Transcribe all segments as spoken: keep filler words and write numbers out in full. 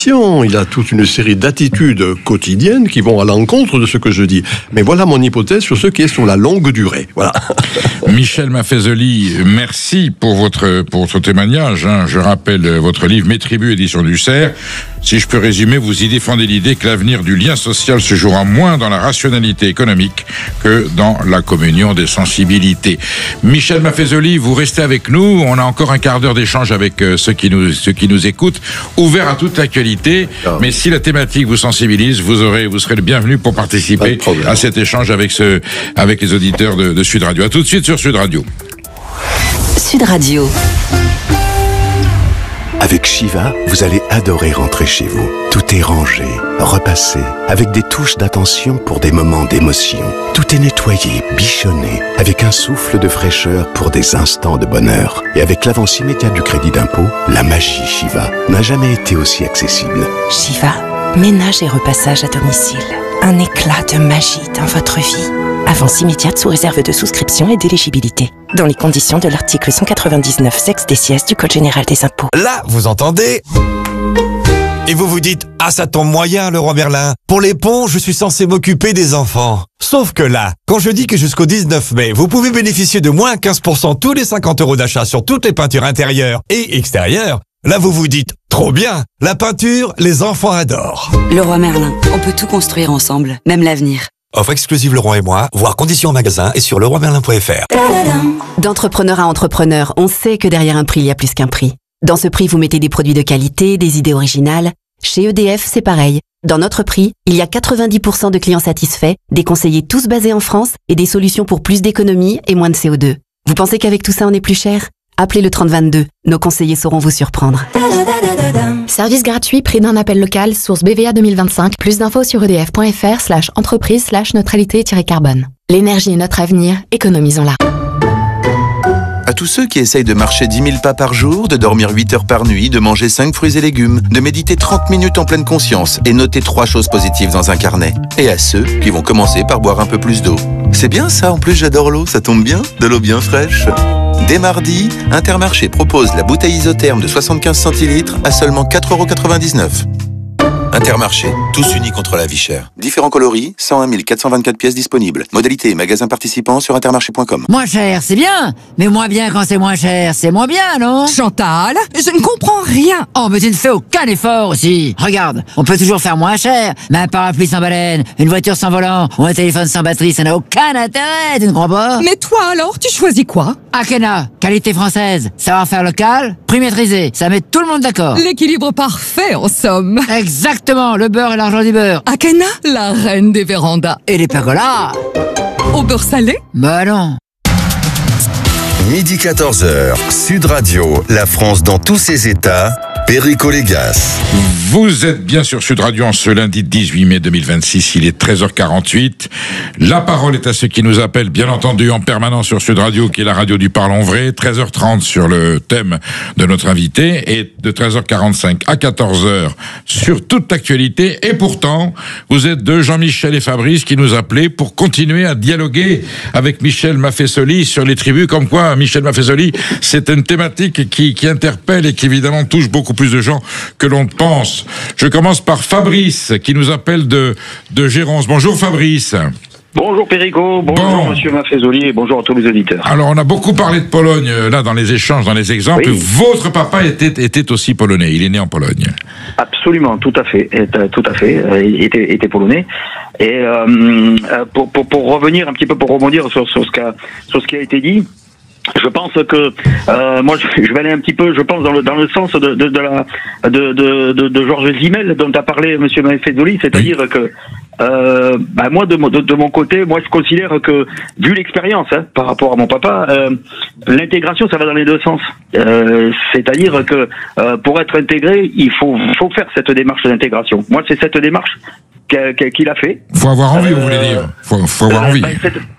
Il a toute une série d'attitudes quotidiennes qui vont à l'encontre de ce que je dis. Mais voilà mon hypothèse sur ce qui est sur la longue durée. Voilà. Michel Maffezoli, merci pour votre, pour votre témoignage. Hein. Je rappelle votre livre Mes tribus, édition du Cerf. Si je peux résumer, vous y défendez l'idée que l'avenir du lien social se jouera moins dans la rationalité économique que dans la communion des sensibilités. Michel Maffezoli, vous restez avec nous. On a encore un quart d'heure d'échange avec ceux qui nous, ceux qui nous écoutent, ouvert à toute l'actualité. Mais si la thématique vous sensibilise, vous aurez, vous serez le bienvenu pour participer à cet échange avec ce, avec les auditeurs de, de Sud Radio. À tout de suite sur Sud Radio. Sud Radio. Avec Shiva, vous allez adorer rentrer chez vous. Tout est rangé, repassé, avec des touches d'attention pour des moments d'émotion. Tout est nettoyé, bichonné, avec un souffle de fraîcheur pour des instants de bonheur. Et avec l'avance immédiate du crédit d'impôt, la magie Shiva n'a jamais été aussi accessible. Shiva, ménage et repassage à domicile. Un éclat de magie dans votre vie. Avance immédiate sous réserve de souscription et d'éligibilité. Dans les conditions de l'article cent quatre-vingt-dix-neuf sexe des sièges du Code général des impôts. Là, vous entendez ? Et vous vous dites, ah ça tombe moyen Leroy Merlin. Pour les ponts, je suis censé m'occuper des enfants. Sauf que là, quand je dis que jusqu'au dix-neuf mai, vous pouvez bénéficier de moins quinze pour cent tous les cinquante euros d'achat sur toutes les peintures intérieures et extérieures, là vous vous dites, trop bien, la peinture, les enfants adorent. Leroy Merlin, on peut tout construire ensemble, même l'avenir. Offre exclusive Leroy et moi, voir conditions en magasin et sur leroy merlin point f r. D'entrepreneur à entrepreneur, on sait que derrière un prix, il y a plus qu'un prix. Dans ce prix, vous mettez des produits de qualité, des idées originales. Chez E D F, c'est pareil. Dans notre prix, il y a quatre-vingt-dix pour cent de clients satisfaits, des conseillers tous basés en France et des solutions pour plus d'économie et moins de C O deux. Vous pensez qu'avec tout ça, on est plus cher ? Appelez le trente vingt-deux. Nos conseillers sauront vous surprendre. Service gratuit, prix d'un appel local, source B V A deux mille vingt-cinq. Plus d'infos sur edf.fr slash entreprise slash neutralité-carbone. L'énergie est notre avenir, économisons-la. À tous ceux qui essayent de marcher dix mille pas par jour, de dormir huit heures par nuit, de manger cinq fruits et légumes, de méditer trente minutes en pleine conscience et noter trois choses positives dans un carnet. Et à ceux qui vont commencer par boire un peu plus d'eau. C'est bien ça, en plus j'adore l'eau, ça tombe bien, de l'eau bien fraîche. Dès mardi, Intermarché propose la bouteille isotherme de soixante-quinze centilitres à seulement quatre euros quatre-vingt-dix-neuf. Intermarché, tous unis contre la vie chère. Différents coloris, cent un mille quatre cent vingt-quatre pièces disponibles. Modalité et magasins participants sur intermarché point com. Moins cher, c'est bien. Mais moins bien quand c'est moins cher, c'est moins bien, non? Chantal, je ne comprends rien. Oh, mais tu ne fais aucun effort aussi. Regarde, on peut toujours faire moins cher. Mais un parapluie sans baleine, une voiture sans volant ou un téléphone sans batterie, ça n'a aucun intérêt, tu ne crois pas? Mais toi alors, tu choisis quoi? Akena, qualité française, savoir-faire local, prix maîtrisé, ça met tout le monde d'accord. L'équilibre parfait en somme. Exactement, le beurre et l'argent du beurre. Akena, la reine des vérandas. Et les pergolas. Au beurre salé? Bah non. Midi quatorze heures, Sud Radio, la France dans tous ses états, Perico Légas. Vous êtes bien sur Sud Radio en ce lundi dix-huit mai deux mille vingt-six, il est treize heures quarante-huit. La parole est à ceux qui nous appellent, bien entendu, en permanence sur Sud Radio, qui est la radio du Parlons Vrai, treize heures trente sur le thème de notre invité, et de treize heures quarante-cinq à quatorze heures sur toute l'actualité. Et pourtant, vous êtes deux, Jean-Michel et Fabrice, qui nous appelaient pour continuer à dialoguer avec Michel Maffezoli sur les tribus, comme quoi, Michel Maffezoli, c'est une thématique qui, qui interpelle et qui évidemment touche beaucoup plus de gens que l'on pense. Je commence par Fabrice, qui nous appelle de, de Gérance. Bonjour Fabrice. Bonjour Perico, bonjour bon. Monsieur Maffezoli et bonjour à tous les auditeurs. Alors on a beaucoup parlé de Pologne, là dans les échanges, dans les exemples. Oui. Votre papa était, était aussi polonais, il est né en Pologne. Absolument, tout à fait, tout à fait, il était, était polonais. Et euh, pour, pour, pour revenir un petit peu, pour rebondir sur, sur, ce, qu'a, sur ce qui a été dit, je pense que euh, moi je, je vais aller un petit peu, je pense dans le dans le sens de de, de la de de de, de Georges Simmel dont a parlé Monsieur Maffezoli, c'est-à-dire oui. que euh, bah moi de, de de mon côté, moi je considère que vu l'expérience hein, par rapport à mon papa, euh, l'intégration ça va dans les deux sens. Euh, c'est-à-dire que euh, pour être intégré, il faut faut faire cette démarche d'intégration. Moi c'est cette démarche qu'il a fait. Faut avoir envie, euh, vous voulez dire. Faut faut avoir euh, envie. Bah, Pardon ?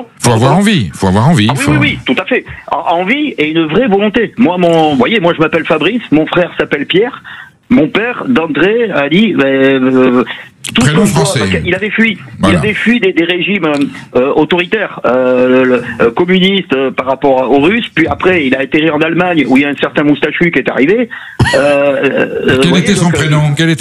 Faut avoir envie, faut avoir envie. Ah, oui, faut... oui, oui, tout à fait. En, envie et une vraie volonté. Moi, mon, vous voyez, moi je m'appelle Fabrice, mon frère s'appelle Pierre, mon père d'André a dit, euh, tout Prénom ce qu'on voit, français. parce qu'il avait fui, Voilà. il avait fui des, des régimes euh, autoritaires, euh, le- euh, communistes euh, par rapport aux Russes. Puis après, il a atterri en Allemagne où il y a un certain moustachu qui est arrivé. Euh, euh, Quel vous voyez, était son donc, euh, prénom? Quel était